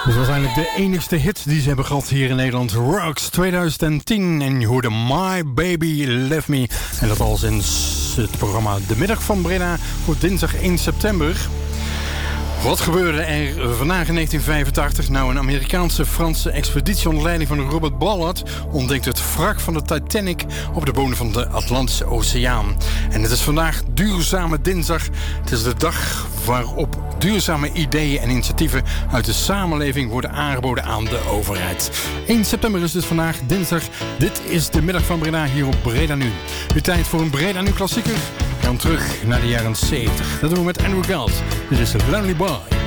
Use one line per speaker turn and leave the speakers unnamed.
Dit was eigenlijk de enigste hit die ze hebben gehad hier in Nederland. Rocks 2010 en je hoorde My Baby Left Me. En dat al sinds het programma De Middag van Breda voor dinsdag 1 september. Wat gebeurde er vandaag in 1985? Nou, een Amerikaanse-Franse expeditie onder leiding van Robert Ballard ontdekt het wrak van de Titanic op de bodem van de Atlantische Oceaan. En het is vandaag Duurzame Dinsdag. Het is de dag waarop duurzame ideeën en initiatieven uit de samenleving worden aangeboden aan de overheid. 1 september is dus vandaag dinsdag. Dit is de Middag van Breda hier op Breda Nu. Nu tijd voor een Breda Nu klassieker. We gaan terug naar de jaren 70. Dat doen we met Andrew Gold. Dit is Lonely Boy.